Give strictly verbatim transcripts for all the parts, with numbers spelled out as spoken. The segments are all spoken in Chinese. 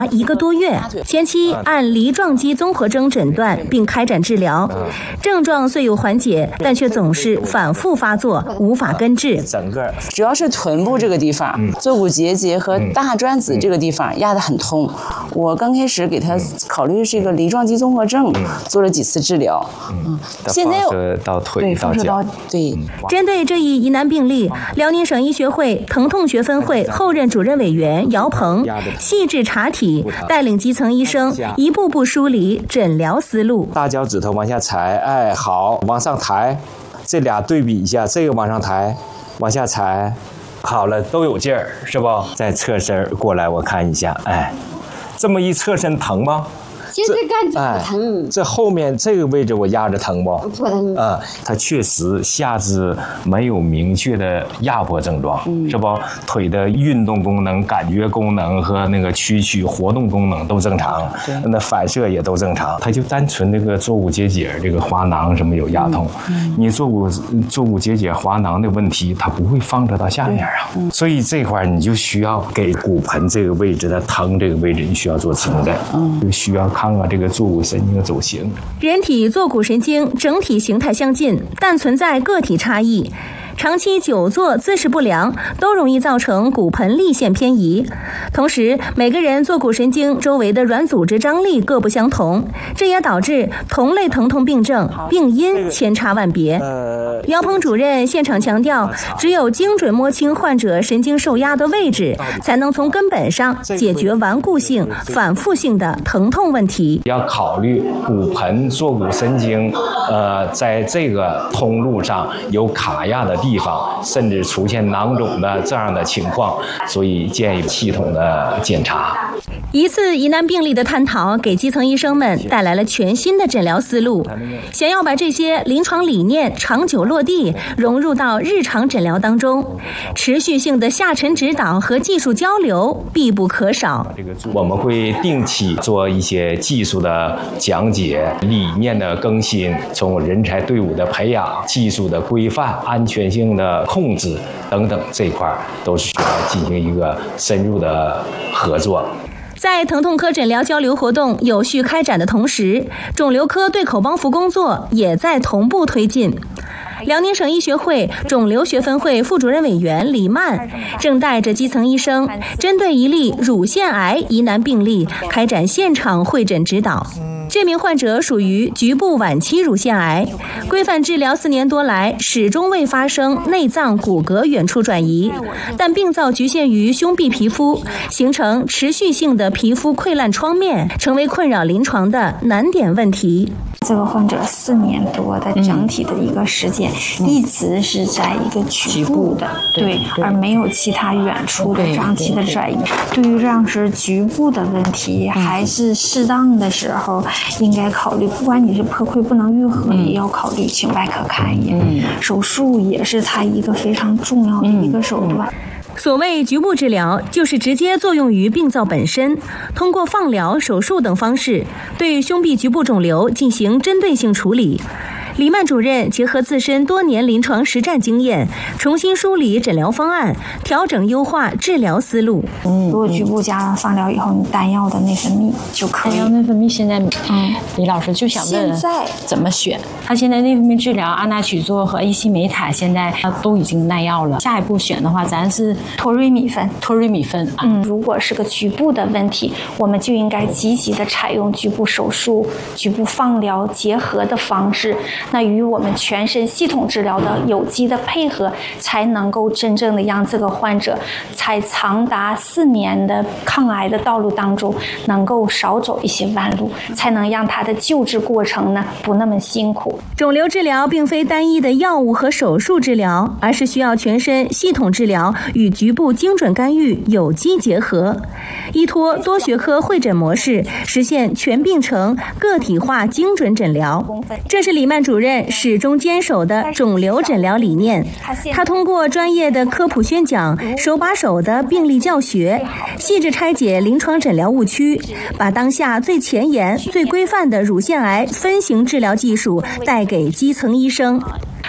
一个多月，前期按梨状肌综合征诊断并开展治疗，症状虽有缓解，但却总是反复发作，无法根治。 整个主要是臀部这个地方，嗯、坐骨结节和大转子这个地方压得很痛。嗯、我刚开始给他考虑是一个梨状肌综合症，嗯、做了几次治疗。嗯，现在到腿到脚。 对， 针对这一疑难病例，辽宁省医学会疼痛学分会后任主任委员姚鹏细致查体。带领基层医生一步步梳理诊疗思路。 大脚趾头往下踩，哎，好，往上抬，这俩对比一下，这个往上抬，往下踩，好了，都有劲儿，是不？再侧身过来，我看一下，哎，这么一侧身疼吗？ 现在感觉不疼、 哎，这后面这个位置我压着疼不？ 不疼啊、嗯，它确实下肢没有明确的压迫症状，嗯、是不？腿的运动功能、感觉功能和那个屈曲活动功能都正常，那反射也都正常。它就单纯这个坐骨结节、这个滑囊什么有压痛，嗯、你坐骨坐骨结节、滑囊的问题，它不会放着到下面啊。嗯、所以这块你就需要给骨盆这个位置的疼这个位置，你需要做清的，嗯，就需要看看这个坐骨神经的走形。 人体坐骨神经整体形态相近，但存在个体差异。长期久坐、姿势不良都容易造成骨盆力线偏移。同时，每个人坐骨神经周围的软组织张力各不相同，这也导致同类疼痛病症病因千差万别。姚鹏主任现场强调，只有精准摸清患者神经受压的位置，才能从根本上解决顽固性、反复性的疼痛问题。 要考虑骨盆坐骨神经，呃，在这个通路上有卡压的地方，甚至出现囊肿的这样的情况，所以建议系统的检查。 一次疑难病例的探讨，给基层医生们带来了全新的诊疗思路。想要把这些临床理念长久落地，融入到日常诊疗当中，持续性的下沉指导和技术交流必不可少。 我们会定期做一些技术的讲解、理念的更新，从人才队伍的培养、技术的规范、安全性的控制等等这一块，都是需要进行一个深入的合作。 在疼痛科诊疗交流活动有序开展的同时，肿瘤科对口帮扶工作也在同步推进。辽宁省医学会肿瘤学分会副主任委员李曼正带着基层医生，针对一例乳腺癌疑难病例开展现场会诊指导。这名患者属于局部晚期乳腺癌，规范治疗四年多来，始终未发生内脏骨骼远处转移，但病灶局限于胸壁皮肤，形成持续性的皮肤溃烂创面，成为困扰临床的难点问题。 这个患者四年多的整体的一个时间，嗯、一直是在一个局部的，对，对而没有其他远处的脏器的转移。对于这样是局部的问题，嗯、还是适当的时候应该考虑，不管你是破溃不能愈合，嗯、也要考虑请外科看一眼。嗯、手术也是它一个非常重要的一个手段。 嗯嗯所谓局部治疗，就是直接作用于病灶本身，通过放疗、手术等方式，对胸壁局部肿瘤进行针对性处理。李曼主任结合自身多年临床实战经验，重新梳理诊疗方案，调整优化治疗思路。 嗯，如果局部加上放疗以后，你单药的内分泌就可以。 单药内分泌现在，嗯，李老师就想问， 现在怎么选？他现在内分泌治疗阿那曲唑和依西美坦现在都已经耐药了，下一步选的话，咱是托瑞米芬。 托瑞米芬，啊、 嗯，如果是个局部的问题，我们就应该积极的采用局部手术、局部放疗结合的方式。那与我们全身系统治疗的有机的配合，才能够真正的让这个患者在长达四年的抗癌的道路当中能够少走一些弯路，才能让他的救治过程呢不那么辛苦。 肿瘤治疗并非单一的药物和手术治疗，而是需要全身系统治疗与局部精准干预有机结合，依托多学科会诊模式，实现全病程个体化精准诊疗。这是李曼主任始终坚守的肿瘤诊疗理念。他通过专业的科普宣讲、手把手的病例教学，细致拆解临床诊疗误区，把当下最前沿、最规范的乳腺癌分型治疗技术带给基层医生。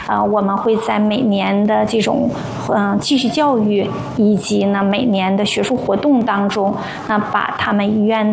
呃，我们会在每年的这种嗯、呃、继续教育以及呢每年的学术活动当中，那把他们医院